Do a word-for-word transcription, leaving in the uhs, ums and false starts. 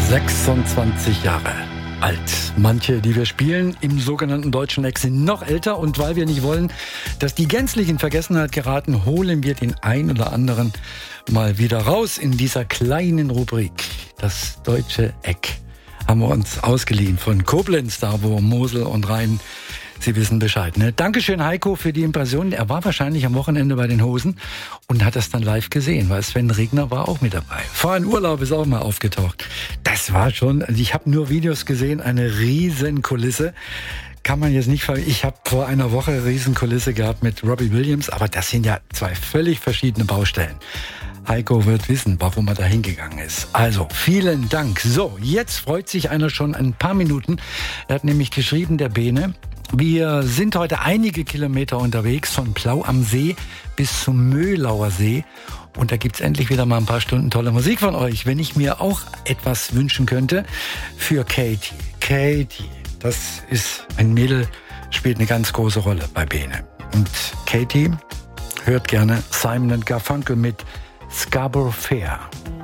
sechsundzwanzig Jahre alt. Manche, die wir spielen im sogenannten deutschen Eck, sind noch älter. Und weil wir nicht wollen, dass die gänzlich in Vergessenheit geraten, holen wir den ein oder anderen mal wieder raus in dieser kleinen Rubrik. Das deutsche Eck haben wir uns ausgeliehen von Koblenz, da wo Mosel und Rhein, Sie wissen Bescheid. Ne? Dankeschön, Heiko, für die Impression. Er war wahrscheinlich am Wochenende bei den Hosen und hat das dann live gesehen, weil Sven Regner war auch mit dabei. Vor einem Urlaub ist auch mal aufgetaucht. Das war schon, ich habe nur Videos gesehen, eine riesen Kulisse. Kann man jetzt nicht ver... Ich habe vor einer Woche eine riesen Kulisse gehabt mit Robbie Williams, aber das sind ja zwei völlig verschiedene Baustellen. Heiko wird wissen, warum er da hingegangen ist. Also, vielen Dank. So, jetzt freut sich einer schon ein paar Minuten. Er hat nämlich geschrieben, der Bene: Wir sind heute einige Kilometer unterwegs, von Plau am See bis zum Möhlauer See. Und da gibt's endlich wieder mal ein paar Stunden tolle Musik von euch. Wenn ich mir auch etwas wünschen könnte für Katie. Katie, das ist ein Mädel, spielt eine ganz große Rolle bei Bene. Und Katie hört gerne Simon and Garfunkel mit Scarborough Fair.